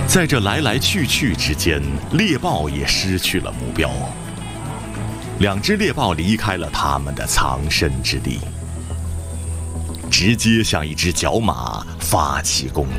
在这来来去去之间，猎豹也失去了目标。两只猎豹离开了他们的藏身之地，直接向一只角马发起攻